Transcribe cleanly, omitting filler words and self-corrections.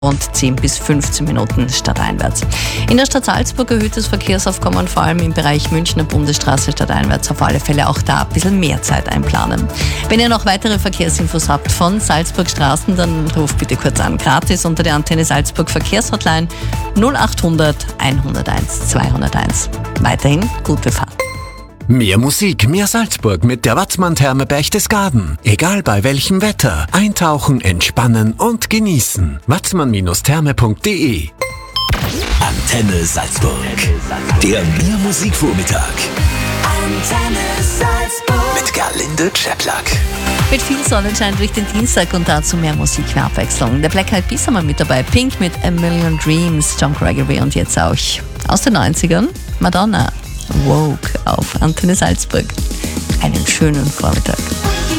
rund 10 bis 15 Minuten stadteinwärts. In der Stadt Salzburg erhöht das Verkehrsaufkommen vor allem im Bereich Münchner Bundesstraße stadteinwärts auf alle Fälle auch da ein bisschen mehr Zeit einplanen. Wenn ihr noch weitere Verkehrsinfos habt von Salzburg Straßen, dann ruft bitte kurz an, gratis unter der Antenne Salzburg Verkehrshotline 0800 101 201. Weiterhin gute Fahrt. Mehr Musik, mehr Salzburg mit der Watzmann-Therme Berchtesgaden. Egal bei welchem Wetter. Eintauchen, entspannen und genießen. watzmann-therme.de. Antenne Salzburg. Der Mehr Musikvormittag. Antenne Salzburg. Mit Gerlinde Czeplak. Mit viel Sonnenschein durch den Dienstag und dazu mehr Musik, mehr Abwechslung. Der Black Eyed Peas haben wir mit dabei. Pink mit A Million Dreams, John Gregory und jetzt auch aus den 90ern Madonna. Woke auf Antenne Salzburg. Einen schönen Vormittag.